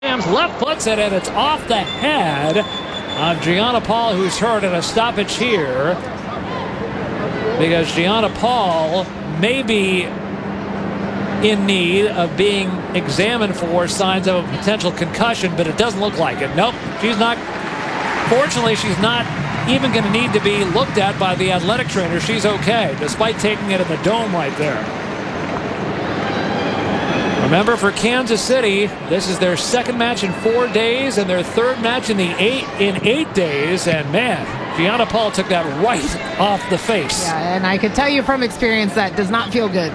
Williams left puts it, and it's off the head of Gianna Paul, who's hurt, in a stoppage here because Gianna Paul may be in need of being examined for signs of a potential concussion, but it doesn't look like it. Nope, she's not. Fortunately, she's not even going to need to be looked at by the athletic trainer. She's okay, despite taking it in the dome right there. Remember, for Kansas City, this is their second match in 4 days and their third match in 8 days. And man, Gianna Paul took that right off the face. Yeah, and I can tell you from experience that does not feel good.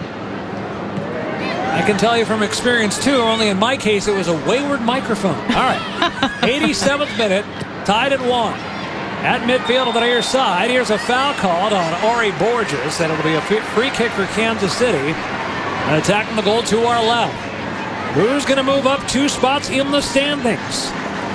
I can tell you from experience, too, only in my case, it was a wayward microphone. All right, 87th minute, tied at 1. At midfield on the near side, here's a foul called on Ari Borges, and it'll be a free kick for Kansas City. Attacking the goal to our left. Who's going to move up 2 spots in the standings?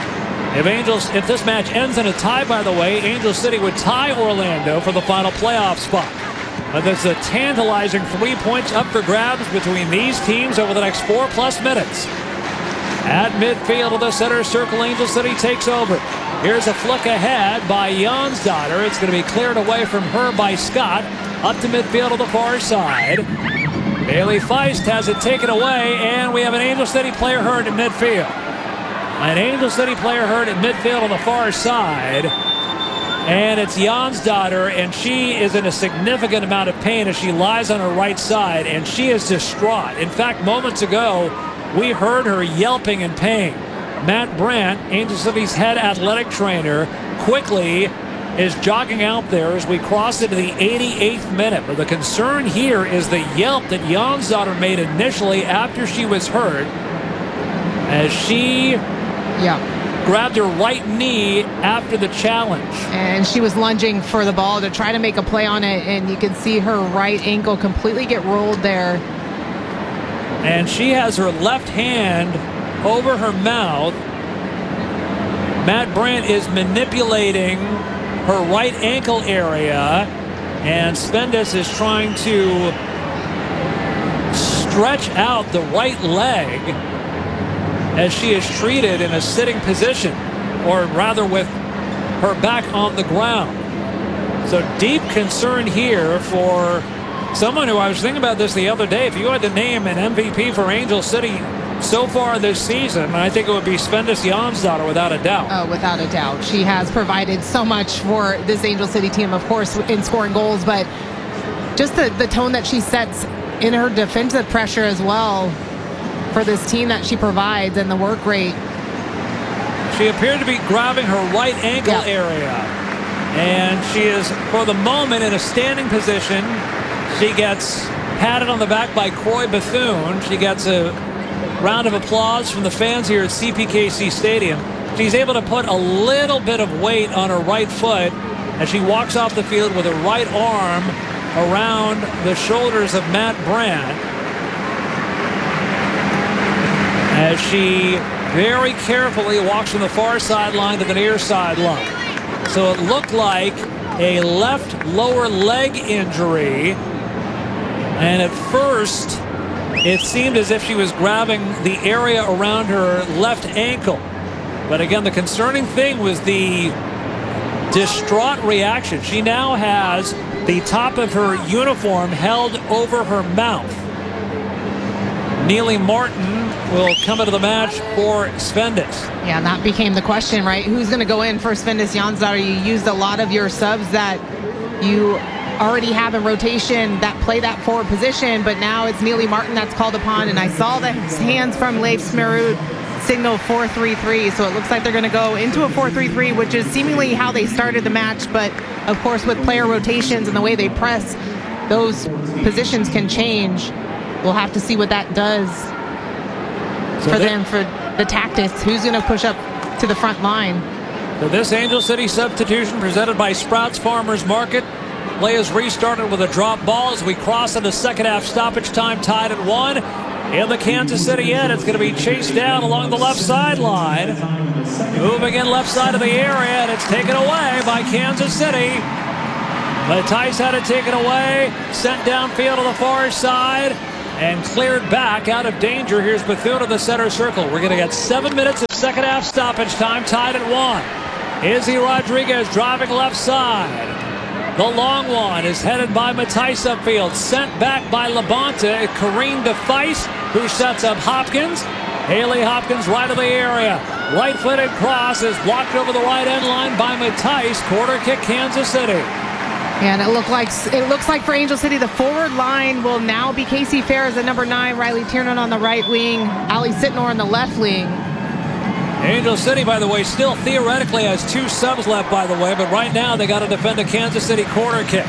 If this match ends in a tie, by the way, Angel City would tie Orlando for the final playoff spot. But there's a tantalizing 3 points up for grabs between these teams over the next 4+ minutes. At midfield of the center circle, Angel City takes over. Here's a flick ahead by Jonsdottir. It's going to be cleared away from her by Scott. Up to midfield of the far side. Bailey Feist has it taken away, and we have an Angel City player hurt in midfield. An Angel City player hurt in midfield on the far side. And it's Jonsdottir, and she is in a significant amount of pain as she lies on her right side, and she is distraught. In fact, moments ago, we heard her yelping in pain. Matt Brandt, Angel City's head athletic trainer, quickly is jogging out there as we cross into the 88th minute. But the concern here is the yelp that Jonsdottir made initially after she was hurt, as she grabbed her right knee after the challenge. And she was lunging for the ball to try to make a play on it, and you can see her right ankle completely get rolled there. And she has her left hand over her mouth. Matt Brandt is manipulating her right ankle area, and Svendes is trying to stretch out the right leg as she is treated in a sitting position, or rather with her back on the ground. So deep concern here for someone who, I was thinking about this the other day, if you had to name an MVP for Angel City so far this season, I think it would be Svendes Jonsdottir without a doubt. Oh, without a doubt. She has provided so much for this Angel City team, of course, in scoring goals, but just the tone that she sets in her defensive pressure as well for this team that she provides, and the work rate. She appeared to be grabbing her right ankle area, and she is, for the moment, in a standing position. She gets patted on the back by Croy Bethune. She gets a round of applause from the fans here at CPKC Stadium. She's able to put a little bit of weight on her right foot as she walks off the field with her right arm around the shoulders of Matt Brandt, as she very carefully walks from the far sideline to the near sideline. So it looked like a left lower leg injury, and at first it seemed as if she was grabbing the area around her left ankle. But again, the concerning thing was the distraught reaction. She now has the top of her uniform held over her mouth. Neely Martin will come into the match for Svendes. Yeah, that became the question, right? Who's going to go in for Svendes Jonsdottir? You used a lot of your subs that you already have in rotation that play that forward position, but now it's Neely Martin that's called upon, and I saw the hands from Leif Smerud signal 4-3-3, so it looks like they're going to go into a 4-3-3, which is seemingly how they started the match, but of course with player rotations and the way they press, those positions can change. We'll have to see what that does for them, for the tactics. Who's going to push up to the front line? So this Angel City substitution presented by Sprouts Farmers Market. Play is restarted with a drop ball as we cross into second half stoppage time, tied at 1. In the Kansas City end, it's going to be chased down along the left sideline. Moving in left side of the area, and it's taken away by Kansas City. But Tice had it taken away, sent downfield to the far side, and cleared back out of danger. Here's Bethune in the center circle. We're going to get 7 minutes of second half stoppage time, tied at 1. Izzy Rodriguez driving left side. The long one is headed by Matthijs upfield, sent back by Labonte. Kareem DeFeist, who sets up Hopkins. Haley Hopkins right of the area. Right-footed cross is blocked over the right end line by Matthijs. Quarter kick, Kansas City. And it looks like for Angel City, the forward line will now be Casey Ferris at number 9, Riley Tiernan on the right wing, Ali Sitnor on the left wing. Angel City, by the way, still theoretically has 2 subs left, by the way, but right now they got to defend a Kansas City corner kick.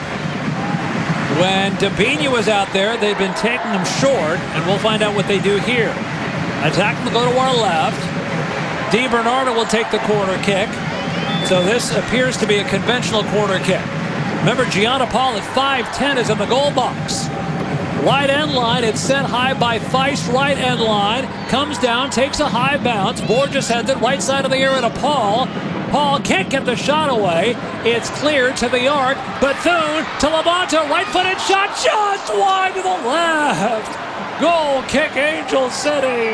When Debinha was out there, they've been taking them short, and we'll find out what they do here. Attack will go to our left. DiBernardo will take the corner kick. So this appears to be a conventional corner kick. Remember, Gianna Paul at 5'10" is in the goal box. Right end line, it's sent high by Feist, right end line. Comes down, takes a high bounce. Borges heads it right side of the area to Paul. Paul can't get the shot away. It's cleared to the arc. Bethune to Labonte, right-footed shot, just wide to the left. Goal kick, Angel City.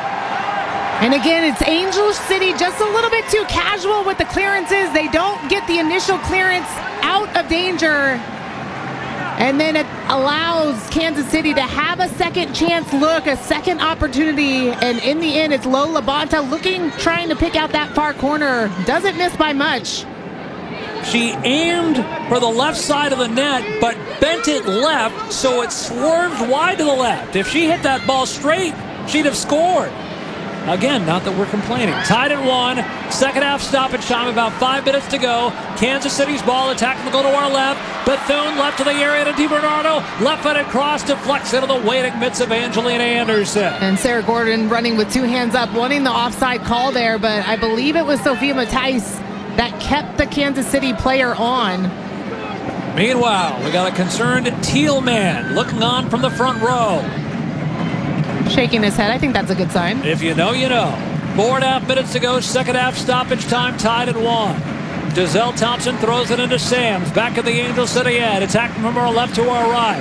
And again, it's Angel City just a little bit too casual with the clearances. They don't get the initial clearance out of danger. And then it allows Kansas City to have a second chance look, a second opportunity. And in the end, it's Lo LaBonta trying to pick out that far corner. Doesn't miss by much. She aimed for the left side of the net, but bent it left, so it swerved wide to the left. If she hit that ball straight, she'd have scored. Again, not that we're complaining. Tied at 1. Second half stoppage time, about 5 minutes to go. Kansas City's ball, attacking the goal to our left. Bethune left to the area to DiBernardo. Left-footed cross deflects into the waiting mitts of Angelina Anderson. And Sarah Gordon running with 2 hands up, wanting the offside call there, but I believe it was Sophia Matthijs that kept the Kansas City player on. Meanwhile, we got a concerned Tealman looking on from the front row. Shaking his head. I think that's a good sign. If you know, you know. 4.5 minutes to go. Second half stoppage time, tied at 1. Giselle Thompson throws it into Sams. Back at the Angel City end. Attacking from our left to our right.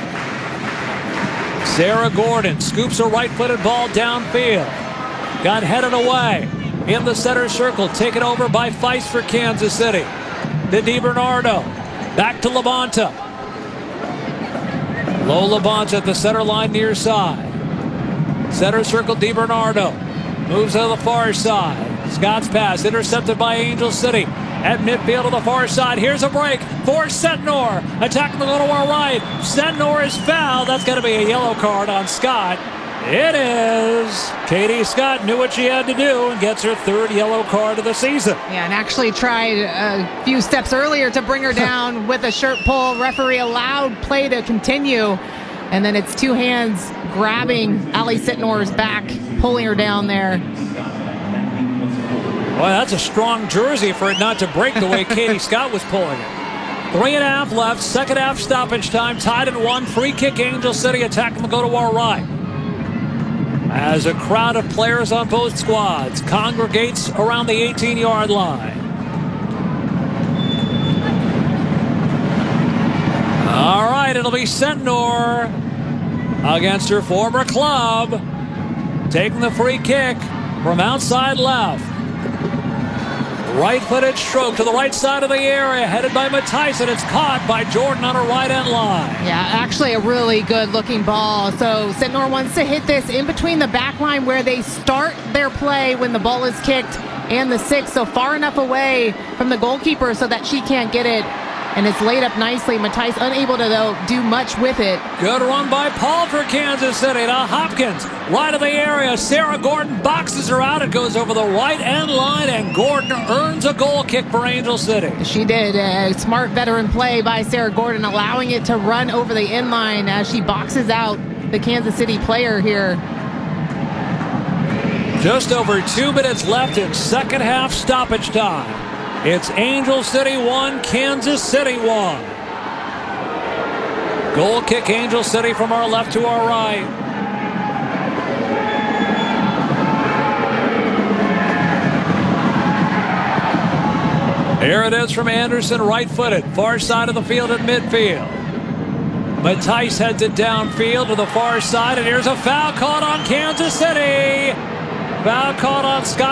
Sarah Gordon scoops a right-footed ball downfield. Got headed away. In the center circle. Taken over by Feist for Kansas City. To DiBernardo. Back to Labonte. Lo LaBonta at the center line near side. Center circle, DiBernardo moves to the far side. Scott's pass intercepted by Angel City. At midfield to the far side. Here's a break for Sentnor. Attacking the goal to our right. Sentnor is fouled. That's going to be a yellow card on Scott. It is. Katie Scott knew what she had to do and gets her 3rd yellow card of the season. Yeah, and actually tried a few steps earlier to bring her down with a shirt pull. Referee allowed play to continue. And then it's 2 hands grabbing Ali Sitnor's back, pulling her down there. Boy, that's a strong jersey for it not to break the way Katie Scott was pulling it. 3.5 left, second half stoppage time, tied at 1. Free kick, Angel City attacking the go to our right. As a crowd of players on both squads congregates around the 18-yard line. All right, it'll be Sentnor against her former club, taking the free kick from outside left. Right-footed stroke to the right side of the area, headed by Matthijs, and it's caught by Jordan on her right end line. Yeah, actually a really good-looking ball. So Sentnor wants to hit this in between the back line where they start their play when the ball is kicked and the 6, so far enough away from the goalkeeper so that she can't get it. And it's laid up nicely. Matthijs unable to, though, do much with it. Good run by Paul for Kansas City. Now Hopkins, right of the area. Sarah Gordon boxes her out. It goes over the right end line, and Gordon earns a goal kick for Angel City. She did. A smart veteran play by Sarah Gordon, allowing it to run over the end line as she boxes out the Kansas City player here. Just over 2 minutes left in second half stoppage time. It's Angel City 1, Kansas City 1. Goal kick, Angel City from our left to our right. Here it is from Anderson, right-footed, far side of the field at midfield. Matthijs heads it downfield to the far side, and here's a foul called on Kansas City. Foul called on Scott.